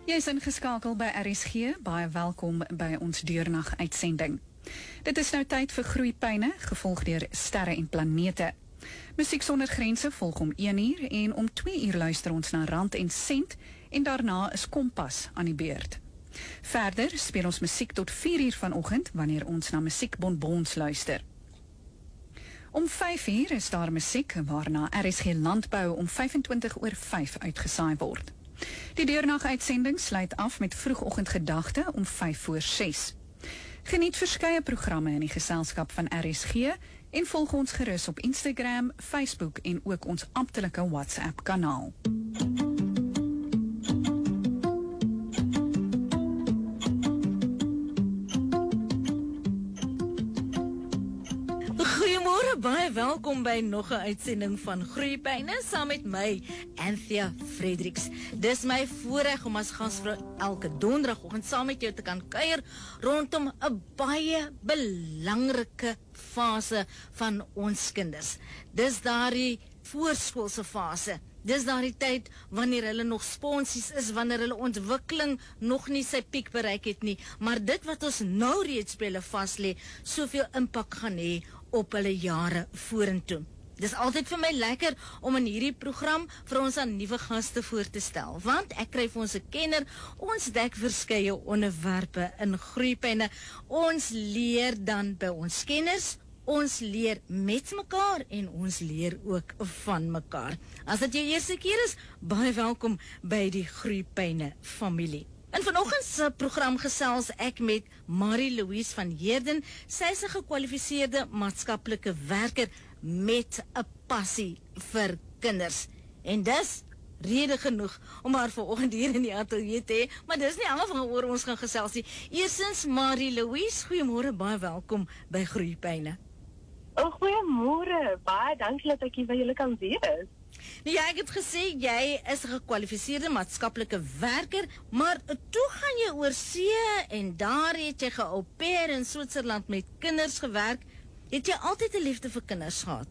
Jy is ingeskakel by RSG, baie welkom by ons deurnag uitsending. Dit is nou tyd vir Groeipyne, gevolg deur Sterre en Planete. Musiek sonder grense volg om 1 uur en om 2 uur luister ons na Rand en Sent en daarna is Kompas aan die beurt. Verder speel ons musiek tot 4 uur vanoggend wanneer ons na musiekbonbons luister. Om 5 uur is daar musiek waarna RSG Landbou om 5:25 uitgesaai word. Die deurnag-uitsending sluit af met vroegoggendgedagte om 5:06. Geniet verskeie programme in die geselskap van RSG en volg ons gerus op Instagram, Facebook en ook ons amptelike WhatsApp-kanaal. Goeiemôre, baie welkom by nog 'n uitsending van Groeipyne saam met my, Anthea Fredericks. Dis my voorreg om as gasvrou elke donderdagoggend saam met jou te kan kuier rondom 'n baie belangrike fase van ons kinders. Dis daardie voorskoolse fase. Dis daardie tyd wanneer hulle nog sponsies is, wanneer hulle ontwikkeling nog nie sy piek bereik het nie, maar dit wat ons nou reeds by hulle vas lê, soveel impak gaan hê op hulle jare vorentoe. Dis altyd vir my lekker om in hierdie program vir ons aan nuwe gaste voor te stel, want ek kry vir ons 'n kenner, ons dek verskeie onderwerpe in Groeipyne. Ons leer dan by ons kenners, ons leer met mekaar en ons leer ook van mekaar. As dit jou eerste keer is, baie welkom by die Groeipyne familie. In vanoggend se program gesels ek met Marie-Louise van Heerden. Sy is 'n gekwalifiseerde maatskaplike werker met 'n passie vir kinders. En dis rede genoeg om haar vanoggend hier in die ateljee te hê, maar dis nie almal van oor ons gaan gesels nie. Eerstens Marie-Louise, goeiemôre, baie welkom by Groeipyne. Goeiemôre, baie dankie dat ek hier by julle kan wees. Ja, ek het gesê, jy is 'n gekwalifiseerde maatskaplike werker, maar toe gaan jy oor see en daar het jy ge-au pair in Switserland met kinders gewerk. Het jy altyd 'n liefde vir kinders gehad?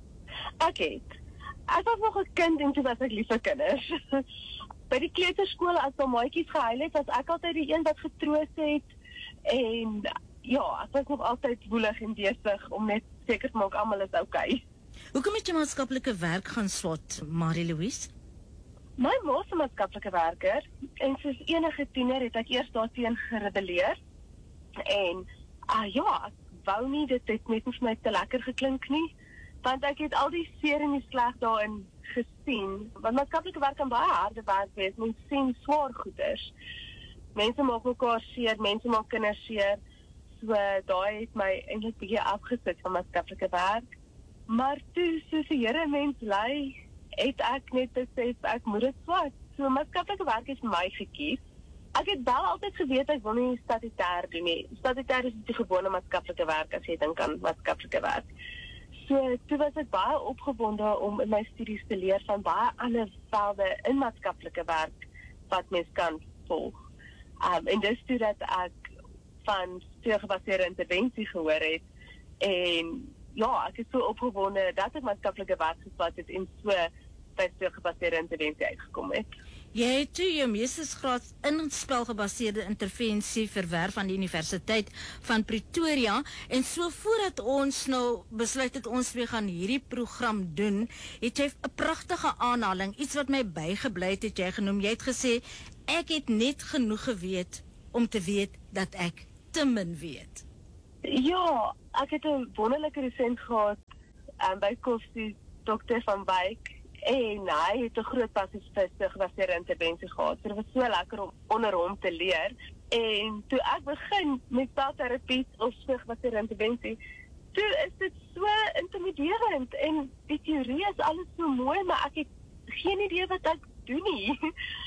Ek was nog 'n kind en toe was ek lief vir kinders. By die kleuterskool as daar maatjies gehuil het, was ek altyd die een wat getroos het en ja, ek was nog altyd woelig en besig om net seker te maak almal is okay. Hoekom het jy maatskaplike werk gaan swat, Marie-Louise? My ma is 'n maatskaplike werker en soos enige tiener het ek eers daarteen gerebelleer. En ek wou nie, dit het net vir my te lekker geklink nie, want ek het al die seer en die sleg daarin gesien. Want maatskaplike werk kan baie harde werk wees, mens sien swaar goeders. Mense maak mekaar seer, mense maak kinders seer. So daai het my eintlik bietjie afgesit van maatskaplike werk. Maar toe, soos die Here mens lei, het ek net besef ek moet dit swat. So maatskaplike werk is vir my gekies. Ek het wel altyd geweet ek wil nie statutêr doen nie. Statutêr is die gewone maatskaplike werk as jy dink aan maatskaplike werk. So toe was ek baie opgewonde om in my studies te leer van baie ander velde in maatskaplike werk wat mens kan volg. En dis toe dat ek van steurgebaseerde intervensie gehoor het en ja, ek is so opgewonde dat ek maatskaplike werk geswat het en so by steurgebaseerde intervensie uitgekom het. Jy het toe jou meestersgraad in spelgebaseerde intervensie verwerf aan die Universiteit van Pretoria en so voordat ons nou besluit het ons weer gaan hierdie program doen, het jy 'n pragtige aanhaling, iets wat my bygebly het jy genoem. Jy het gesê, ek het net genoeg geweet om te weet dat ek te min weet. Ja, ek het 'n wonderlike dosent gehad by Koffie, Dr. van Wyk, en hy het 'n groot passie vir steurgebaseerde intervensie gehad. So dit was so lekker om onder hom te leer. En toe ek begin met spelterapie of steurgebaseerde intervensie, toe is dit so intimiderend en die teorie is alles so mooi, maar ek het geen idee wat ek doen nie.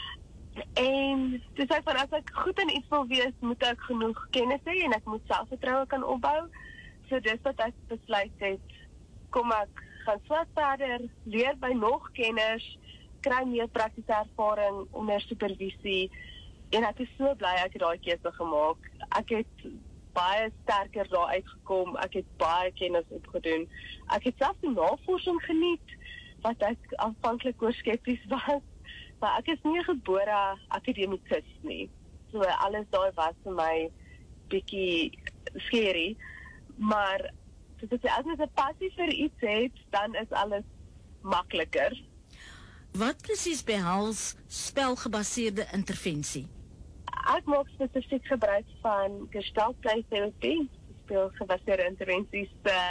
En toe sê ek van, as ek goed in iets wil wees, moet ek genoeg kennis hê en ek moet selfvertroue kan opbou. So dis wat ek besluit het, kom ek gaan swat verder, leer by nog kenners, kry meer praktiese ervaring onder supervisie en ek is so bly ek het daai keuse gemaak. Ek het baie sterker daar uitgekom, ek het baie kennis opgedoen. Ek het selfs die navorsing geniet, wat ek aanvanklik oor skepties was. maar ek is nie 'n gebore akademikus nie. So alles daai was vir my bietjie scary, maar soos ek sê, as jy 'n passie vir iets het, dan is alles makliker. Wat presies behels spelgebaseerde intervensie? Ek maak spesifiek gebruik van Gestalt play therapy, spelgebaseerde intervensies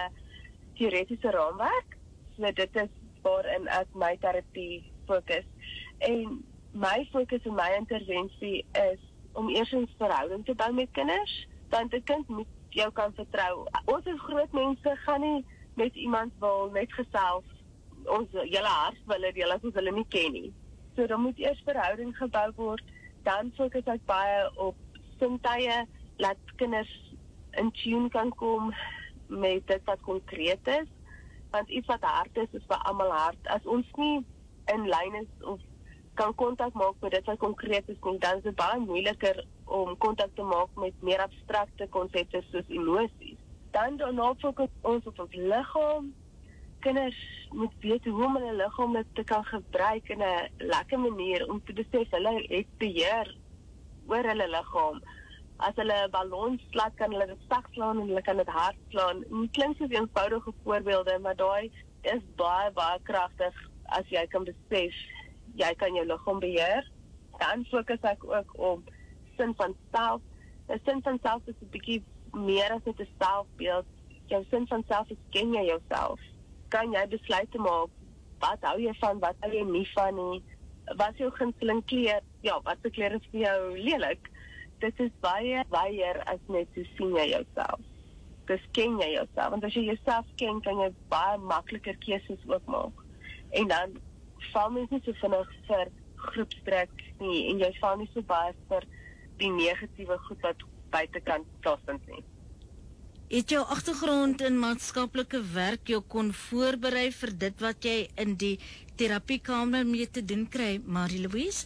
teoretiese raamwerk. So dit is waarin ek my terapie fokus. En my fokus en my intervensie is om eers 'n verhouding te bou met kinders, want 'n kind moet jou kan vertrou. Ons as groot mense gaan nie met iemand wil net gesels, ons hele hart wil deel as ons hulle nie ken nie. So dan moet eers verhouding gebou word, dan fokus ek baie op sintuie, laat kinders in tune kan kom met dit wat konkreet is, want iets wat hard is vir almal hard. As ons nie in lyn is of kan kontak maak met dit wat konkreet is nie, dan is dit baie moeiliker om kontak te maak met meer abstrakte konsepte soos emosies. Dan daarna fokus ons op ons liggaam. Kinders moet weet hoe om hulle liggaam te kan gebruik in 'n lekker manier om te besef hulle het beheer oor hulle liggaam. As hulle 'n ballon slat, kan hulle dit sak slaan en hulle kan dit hard slaan. Dit klink soos eenvoudige voorbeelde, maar daai is baie kragtig as jy kan besef jy kan jou liggaam beheer. Dan fokus ek ook op sin van self. 'n Sin van self is 'n bietjie meer as net 'n selfbeeld. Jou sin van self is, ken jy jouself? Kan jy besluite maak? Wat hou jy van, wat hou jy nie van nie? Wat is jou gunsteling kleur? Ja, wat se kleur is vir jou lelik? Dit is baie wyer as net hoe sien jy jouself. Dis ken jy jouself, want as jy jouself ken, kan jy baie makliker keuses ook maak. En dan val mens nie so vinnig vir groepsdruk nie, en jy val nie so baie vir die negatiewe goed wat buitekant plaasvind nie. Het jou agtergrond in maatskaplike werk jou kon voorberei vir dit wat jy in die terapiekamer mee te doen kry, Marie-Louise?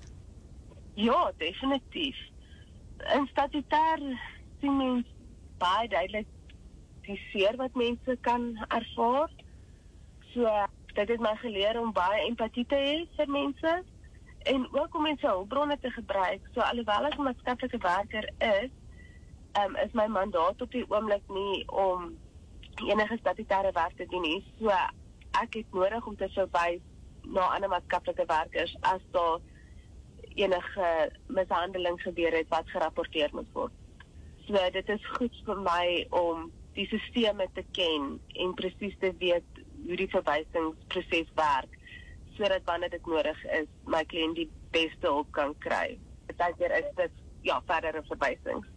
Ja, definitief. In statutêr sien mens baie duidelik die seer wat mense kan ervaar. So dit het my geleer om baie empatie te hê vir mense en ook om mense hulpbronne te gebruik. So alhoewel ek 'n maatskaplike werker is my mandaat op die oomblik nie om enige statutêre werk te doen nie. So ek het nodig om te verwys na ander maatskaplike werkers as daar enige mishandeling gebeur het wat gerapporteer moet word. So dit is goed vir my om die sisteme te ken en presies te weet hoe die verwysingsproses werk, sodat wanneer dit nodig is, my kliënt die beste hulp kan kry. Partykeer is dit verdere verwysings.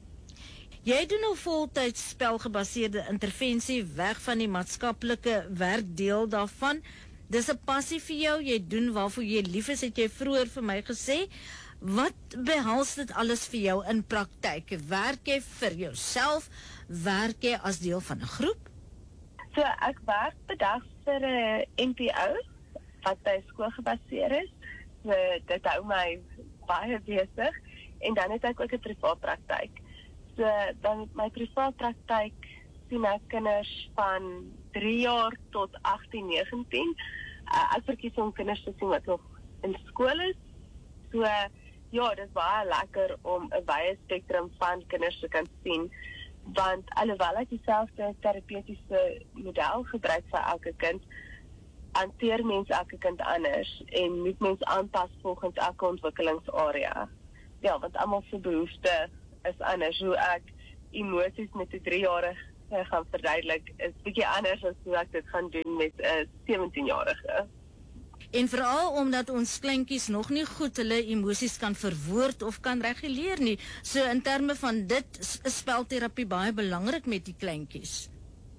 Jy doen nou voltyds spelgebaseerde intervensie weg van die maatskaplike werkdeel daarvan. Dis 'n passie vir jou, jy doen waarvoor jy lief is, het jy vroeër vir my gesê. Wat behels dit alles vir jou in praktyk? Werk jy vir jouself? Werk jy as deel van 'n groep? So ek werk bedag vir 'n NPO wat by skool gebaseer is. So dit hou my baie besig en dan het ek ook 'n privaat praktyk. So dan met my privaat praktyk sien ek kinders van 3 jaar tot 18, 19. Ek verkies om kinders te sien wat nog in skool is. So ja, dit is baie lekker om 'n wye spektrum van kinders te kan sien, want alhoewel ek dieselfde terapeutiese model gebruik vir elke kind, hanteer mens elke kind anders en moet mens aanpas volgens elke ontwikkelingsarea. Ja, want almal se behoeftes is anders. Hoe ek emosies met 'n 3-jarige gaan verduidelik is bietjie anders as hoe ek dit gaan doen met 'n 17-jarige. En veral omdat ons kleintjies nog nie goed hulle emosies kan verwoord of kan reguleer nie. So in terme van dit is spelterapie baie belangrik met die kleintjies.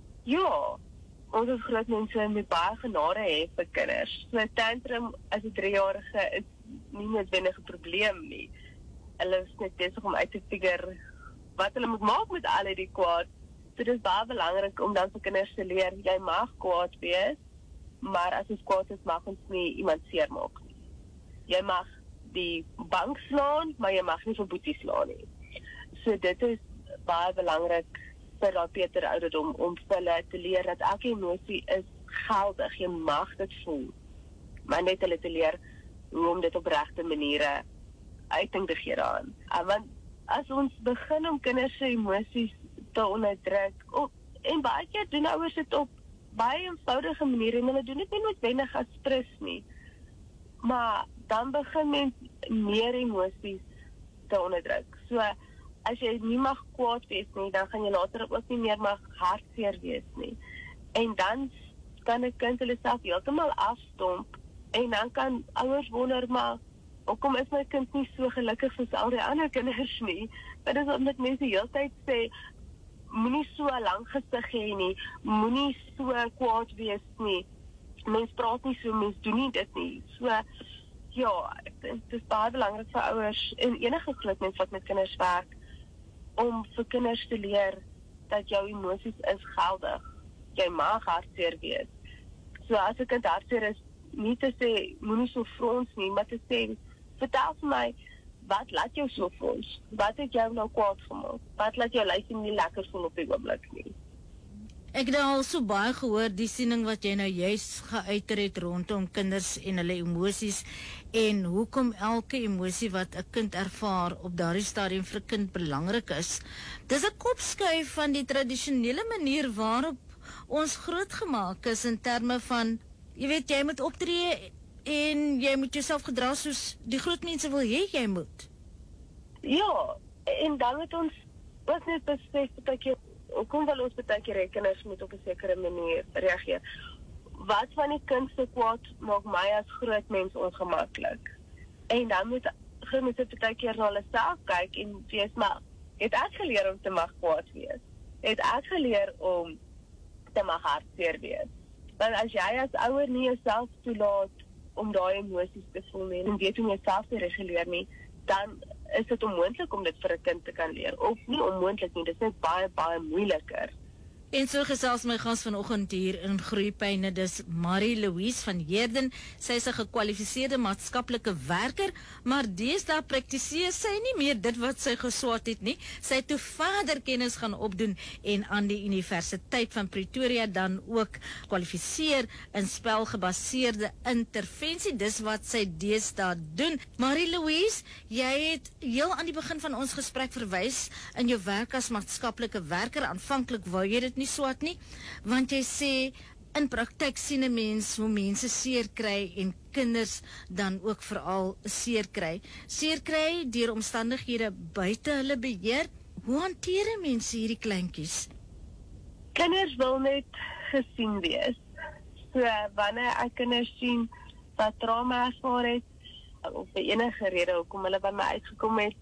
Ja, ons as groot mense moet baie genade hê vir kinders. So 'n tantrum as 'n 3-jarige is nie noodwendig 'n probleem nie. Hulle is net besig om uit te figure wat hulle moet maak met al die kwaad. So dit is baie belangrik om dan vir kinders te leer, jy mag kwaad wees, maar as ons kwaad is, mag ons nie iemand seermaak nie. Jy mag die bank slaan, maar jy mag nie vir boetie slaan nie. So dit is baie belangrik vir daai Peter ouderdom om vir hulle te leer dat elke emosie is geldig, jy mag dit voel. Maar net hulle te leer, hoe om dit op regte maniere uiting te gee daaraan. Want as ons begin om kinders se emosies te onderdruk, en baie keer doen ouers dit op baie eenvoudige maniere en hulle doen dit nie noodwendig as stres nie. Maar dan begin mens meer emosies te onderdruk. So as jy nie mag kwaad wees nie, dan gaan jy later ook nie meer mag hartseer wees nie. En dan kan 'n kind hulle self heeltemal afstomp en dan kan ouers wonder, maar hoekom is my kind nie so gelukkig soos al die ander kinders nie? Dit is omdat mense die hele tyd sê, moenie so lank gesig hê nie, moenie so kwaad wees nie. Mens praat nie so, mens doen nie dit nie. So ja, dit is baie belangrik vir ouers en enige grootmens wat met kinders werk, om vir kinders te leer dat jou emosies is geldig. Jy mag hartseer wees. So as 'n kind hartseer is, nie te sê, moenie so frons nie, maar te sê, vertel vir my, wat laat jou so frons? Wat het jou nou kwaad gemaak? Wat laat jou lyf nie lekker voel op die oomblik nie? Ek het al so baie gehoor, die siening wat jy nou juist geuiter het rondom kinders en hulle emosies, en hoekom elke emosie wat 'n kind ervaar op daardie stadium vir 'n kind belangrik is. Dis 'n kopskuif van die tradisionele manier waarop ons grootgemaak is in terme van, jy weet, jy moet optree en jy moet jouself gedra soos die groot mense wil hê jy moet. Ja, en dan het ons ook net besef dat hoekom wil ons baie keer kinders moet op 'n sekere manier reageer. Wat van die kind se kwaad maak my as groot mens ongemaklik? En dan moet groot mense baie keer na hulle self kyk en wees, maar het ek geleer om te mag kwaad wees? Het ek geleer om te mag hartseer wees? Want as jy as ouer nie jouself toelaat om daai emosies te voel nie, en weet hoe om jouself te reguleer nie, dan is dit onmoontlik om dit vir 'n kind te kan leer. Of nie onmoontlik nie, dit is net baie, baie moeiliker. En so gesels my gas vanoggend hier in Groeipyne, dis Marie-Louise van Heerden. Sy is 'n gekwalifiseerde maatskaplike werker, maar deesdae praktiseer sy nie meer dit wat sy geswat het nie. Sy het toe verder kennis gaan opdoen en aan die Universiteit van Pretoria dan ook kwalifiseer in spelgebaseerde intervensie. Dis wat sy deesdae doen. Marie-Louise, jy het heel aan die begin van ons gesprek verwys in jou werk as maatskaplike werker. Aanvanklik wou jy dit nie swat nie, want jy sê in praktyk sien 'n mens hoe mense seer kry en kinders dan ook veral seer kry. Seer kry deur omstandighede buite hulle beheer. Hoe hanteer mense hierdie kleintjies? Kinders wil net gesien wees. So wanneer ek kinders sien wat trauma ervaar het, of vir enige rede hoekom hulle by my uitgekom het,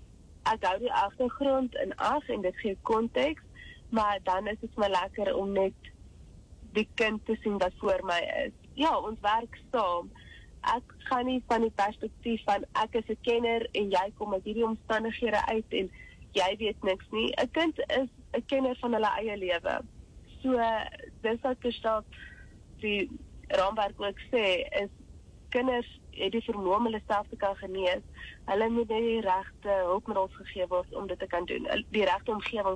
ek hou die agtergrond in ag en dit gee konteks. Maar dan is dit my lekker om net die kind te sien wat voor my is. Ja, ons werk saam. Ek gaan nie van die perspektief van ek is 'n kenner en jy kom uit hierdie omstandighede uit en jy weet niks nie. 'n Kind is 'n kenner van hulle eie lewe. So dis wat verstaan die raamwerk ook sê, is kinders het die vermoë om hulle self te kan genees. Hulle moet die regte hulpmiddels gegee word om dit te kan doen. Die regte omgewing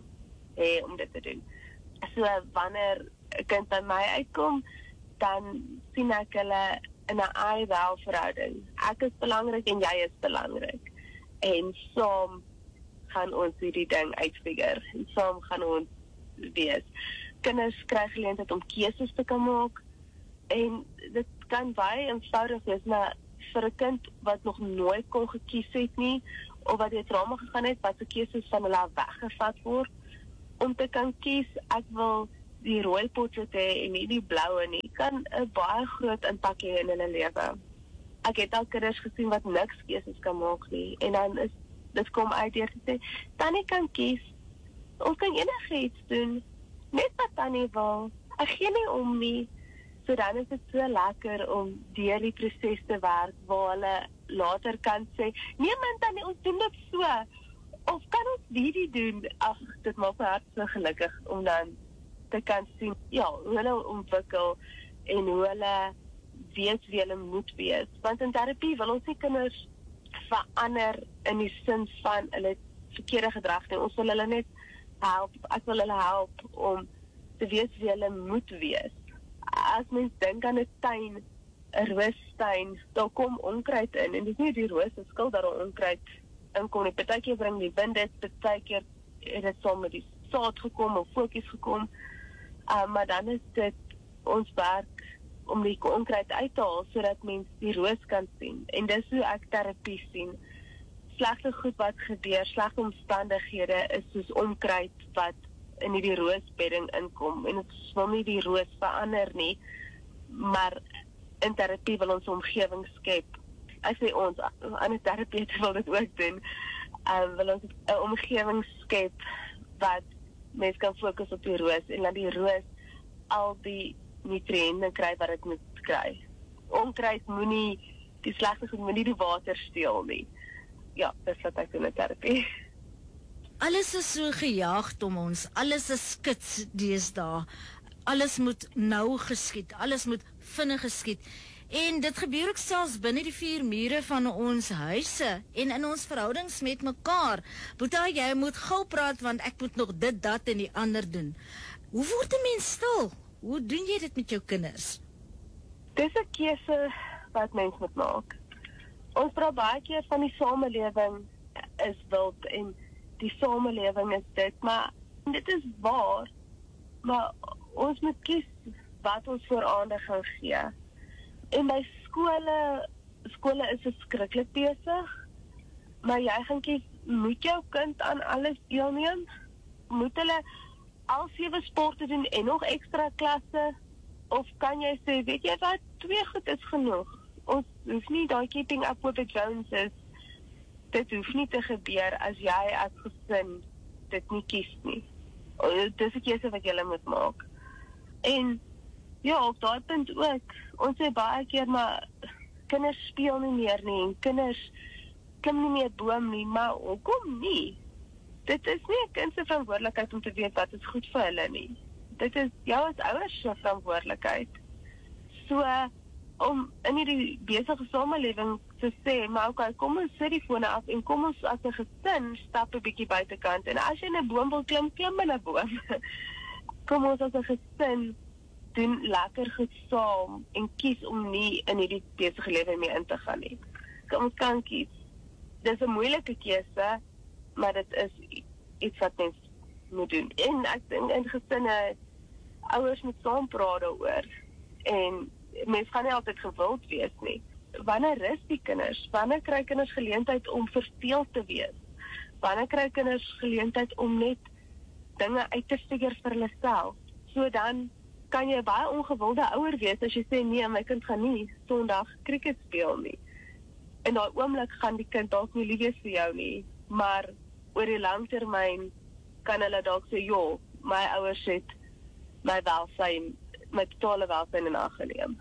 om dit te doen. So wanneer 'n kind by my uitkom, dan sien ek hulle in 'n I-wel verhouding. Ek is belangrik en jy is belangrik. En saam gaan ons hierdie ding uitfigure. En saam gaan ons wees. Kinders kry geleentheid om keuses te kan maak. En dit kan baie eenvoudig wees, maar vir 'n kind wat nog nooit kon gekies het nie, of wat deur trauma gegaan het, wat se keuses van hulle weggevat word, om te kan kies, ek wil die rooi potlood hê en nie die bloue nie, kan 'n baie groot impak hê in hulle lewe. Ek het al kinders gesien wat niks keuses kan maak nie, en dan is dit kom uit deur te sê, Tannie kan kies, ons kan enigiets doen, net wat Tannie wil, ek gee nie om nie. So dan is dit so lekker om deur die proses te werk, waar hulle later kan sê, nee man Tannie, ons doen dit so, of kan ons hierdie doen? Ag, dit maak my hart so gelukkig om dan te kan sien, ja, hoe hulle ontwikkel en hoe hulle weet wie hulle moet wees. Want in terapie wil ons nie kinders verander in die sin van hulle verkeerde gedrag nie. Ons wil hulle net help, ek wil hulle help om te weet wie hulle moet wees. As mens dink aan 'n tuin, 'n roostuin, daar kom onkruid in en dis nie die roos se skuld dat daar onkruid inkom nie. Partykeer bring die wind dit, partykeer het dit saam met die saad gekom of voetjies gekom. Maar dan is dit ons werk om die onkruid uit te haal sodat mens die roos kan sien. En dis hoe ek terapie sien. Slegte goed wat gebeur, slegte omstandighede is soos onkruid wat in die roosbedding inkom. En ons wil nie die roos verander nie, maar in terapie wil ons omgewing skep. Ek sê ons, ander terapeute wil dit ook doen, wil ons 'n omgewing skep wat mens kan fokus op die roos en laat die roos al die nutriënte kry wat dit moet kry. Onkruid moenie, die slegte goed moenie die water steel nie. Ja, dis wat ek doen in terapie. Alles is so gejaagd om ons, alles is skits deesdae. Alles moet nou geskied, alles moet vinnig geskied. En dit gebeur ook selfs binne die 4 mure van ons huise en in ons verhoudings met mekaar. Boeta, jy moet gou praat want ek moet nog dit, dat en die ander doen. Hoe word 'n mens stil? Hoe doen jy dit met jou kinders? Dis 'n keuse wat mens moet maak. Ons praat baie keer van die samelewing is wild en die samelewing is dit, maar dit is waar. Maar ons moet kies wat ons voor aandag gaan gee. En by skole is verskriklik besig, maar jy gaan kies, moet jou kind aan alles deelneem? Moet hulle al 7 sporte doen en nog ekstra klasse? Of kan jy sê, weet jy wat, 2 goed is genoeg? Ons hoef nie daai keeping up with the Joneses. Dit hoef nie te gebeur as jy as gesin dit nie kies nie. Dis 'n keuse wat jy moet maak. En ja, op daai punt ook, ons sê baie keer, maar kinders speel nie meer nie, en kinders klim nie meer boom nie, maar hoekom nie? Dit is nie 'n kind se verantwoordelikheid om te weet wat is goed vir hulle nie. Dit is jou as ouers se verantwoordelikheid. So, om in hierdie besige samelewing te sê, maar okay, kom ons sit die fone af en kom ons as 'n gesin stap 'n bietjie buitekant. En as jy in 'n boom wil klim, klim in 'n boom. Kom ons as 'n gesin doen lekker goed saam en kies om nie in hierdie besige lewe mee in te gaan nie. Kom ons kan kies. Dis 'n moeilike keuse, maar dit is iets wat mens moet doen. En ek dink in gesinne, ouers moet saam praat daaroor. En mens gaan nie altyd gewild wees nie. Wanneer rus die kinders? Wanneer kry kinders geleentheid om verveeld te wees? Wanneer kry kinders geleentheid om net dinge uit te figure vir hulle self? So dan kan jy baie ongewilde ouer wees as jy sê, nee, my kind gaan nie Sondag cricket speel nie. In daai oomblik gaan die kind dalk nie lief wees vir jou nie, maar oor die langtermyn kan hulle dalk sê, joh, my ouers het my welsyn, my totale welsyn in ag geneem.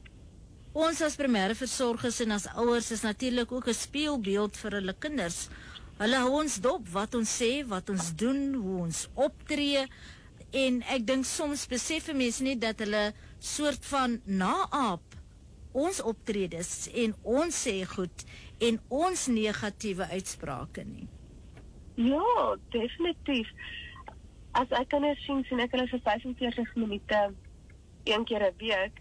Ons as primêre versorgers en as ouers is natuurlik ook 'n spieelbeeld vir hulle kinders. Hulle hou ons dop wat ons sê, wat ons doen, hoe ons optree. En ek dink soms besef mense nie dat hulle soort van naap ons optredes en ons sê goed en ons negatiewe uitsprake nie. Ja, definitief. As ek kinders sien ek hulle vir 45 minute 1 keer 'n week.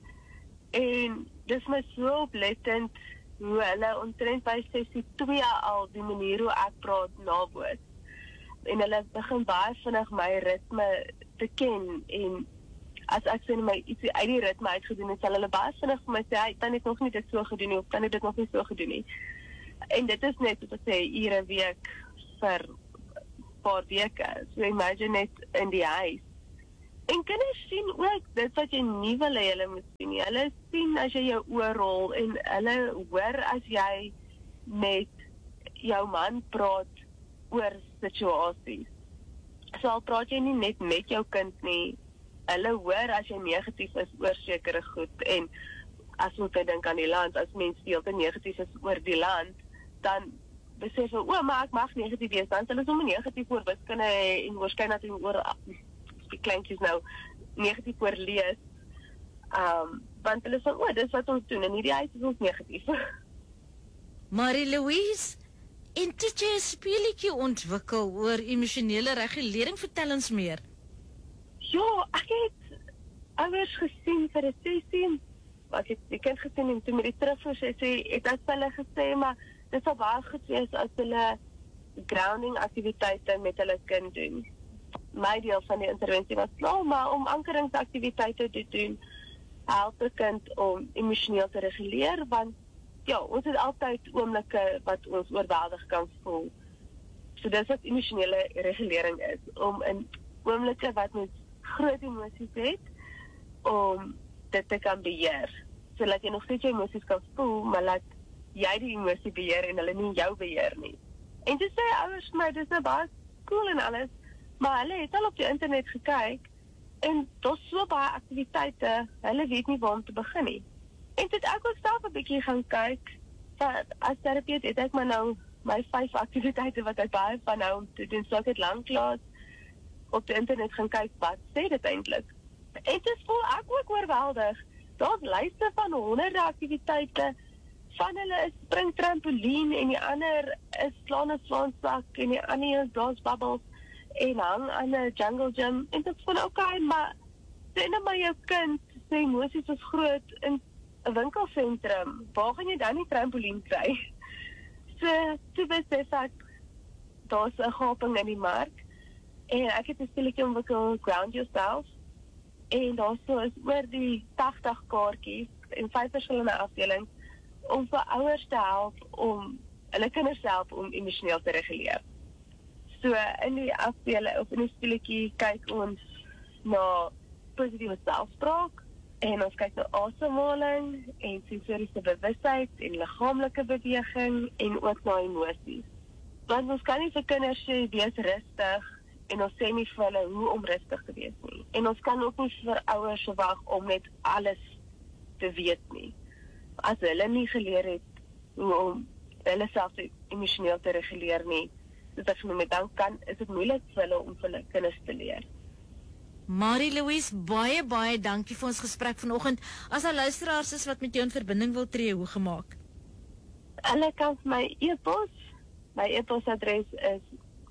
En dis my so oplettend hoe hulle omtrent by sessie 2 al die manier hoe ek praat naboots. En hulle begin baie vinnig my ritme te ken. En as ek sê my ietsie uit die ritme uitgedoen het, sal hulle baie vinnig vir my sê, hy het net nog nie dit so gedoen nie, of kan dit nog nie so gedoen nie. En dit is net, wat ek sê, ure 'n week vir paar weke. So imagine net in die huis. En kinders sien ook dit wat jy nie wil hê hulle moet sien nie. Hulle sien as jy jou oor rol en hulle hoor as jy met jou man praat oor situasies. So al praat jy nie net met jou kind nie, hulle hoor as jy negatief is oor sekere goed. En as ons dink aan die land, as mens veel te negatief is oor die land, dan besef hulle, maar ek mag negatief wees, dan hulle is sommer negatief oor wiskunde en waarskynlik oor die kleintjies nou negatief oor lees. Want hulle sê, dis wat ons doen, en hierdie huis is ons negatief. Marie-Louise, en het jy 'n speletjie ontwikkel oor emosionele regulering? Vertel ons meer. Ja, ek het ouers gesien vir 'n sessie ek het die kind gesien en toe met die terugvoer sessie het ek vir hulle gesê, maar dit sal baie goed wees as hulle grounding aktiwiteite met hulle kind doen. My deel van die intervensie was klaar, maar om ankeringsaktiwiteite te doen, help 'n kind om emosioneel te reguleer, want ja, ons het altyd oomblikke wat ons oorweldig kan voel. So dis wat emosionele regulering is, om in oomblikke wat mens groot emosies het, om dit te kan beheer. So dat jy nog steeds jou emosies kan voel, maar laat jy die emosie beheer en hulle nie jou beheer nie. En toe sê ouers vir my, dis nou baie cool en alles, maar hulle het al op die internet gekyk, en daar's so baie aktiwiteite, hulle weet nie waar om te begin nie. En toe het ek ook self 'n bietjie gaan kyk, as terapeut het ek maar nou my 5 aktiwiteite wat ek baie van hou om te doen, so ek het lanklaas op die internet gaan kyk, wat sê dit eintlik? En dit voel ek ook oorweldig. Daar's lyste van honderde aktiwiteite, van hulle is spring trampolien, en die ander is slaan 'n swaansak, en die ander is daar's bubbles, en hang aan 'n jungle gym, en dit voel okay, maar sê nou maar jou kind, sy emosies is groot in 'n winkelsentrum, waar gaan jy dan die trampolien kry? So, toe besef ek, daar's 'n gaping in die mark, en ek het 'n speletjie ontwikkel, Ground Yourself, en daar is oor die 80 kaartjies, in 5 verskillende afdelings, om vir ouers te help, om hulle kinders te help om emosioneel te reguleer. So, in die afdeling, of in die speletjie, kyk ons na positiewe selfspraak, en ons kyk na asemhaling, en sensoriese bewustheid, en liggaamlike beweging, en ook na emosies. Want ons kan nie vir kinders sê, wees rustig, en ons sê nie vir hulle hoe om rustig te wees nie. En ons kan ook nie vir ouers verwag om net alles te weet nie. As hulle nie geleer het hoe om hulle self emosioneel te reguleer nie, soos ek genoem het, dan is dit moeilik vir hulle om vir hulle kinders te leer. Marie-Louise, baie dankie vir ons gesprek vanoggend. As daar luisteraars is wat met jou in verbinding wil tree, hoe gemaak? Hulle kan vir my e-pos. My e-posadres is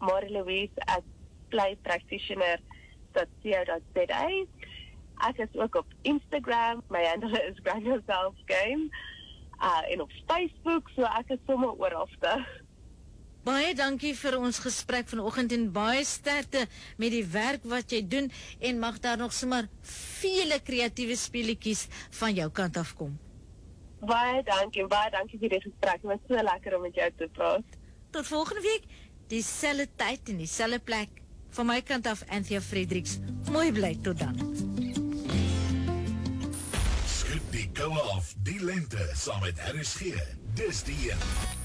marielouise@playpractitioner.co.za. Ek is ook op Instagram. My handle is Ground Yourself Game. En op Facebook, so ek is sommer oralste. Baie dankie vir ons gesprek vanoggend en baie sterkte met die werk wat jy doen en mag daar nog sommer vele kreatiewe speletjies van jou kant af kom. Baie dankie vir die gesprek. Het was so lekker om met jou te praat. Tot volgende week, dieselfde tyd en dieselfde plek. Van my kant af, Anthea Fredericks. Mooi bly, tot dan. Skip die koue af, die lente saam met RSG. Dis die een.